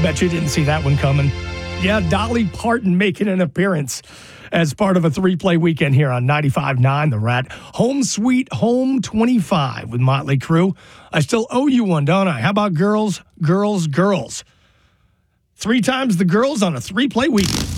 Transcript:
bet you didn't see that one coming. Yeah, Dolly Parton making an appearance as part of a 3-play weekend here on 95.9 The Rat. Home Sweet Home 25 with Motley Crue. I still owe you one, don't I? How about girls, girls, girls? 3 times the girls on a 3-play weekend.